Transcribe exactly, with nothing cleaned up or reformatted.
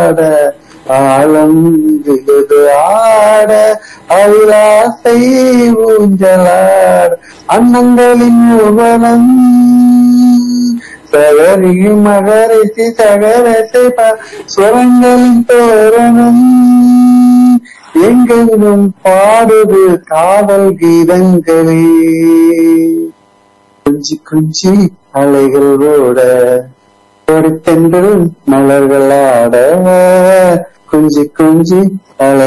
ஆட ஆழம் விழுது ஆட அவிலாசை ஊஞ்சலாட அன்னங்களின் ஊர்வலம் சகரி மகரிசி சகரத்தை சுரங்களின் தோரணம் எங்கெங்கும் பாடுது காதல் கீதங்களே குஞ்சி குஞ்சி அலைகள் ஓட ஒரு தென்றல் மலர்கள் ஆட குஞ்சி குஞ்சி அலை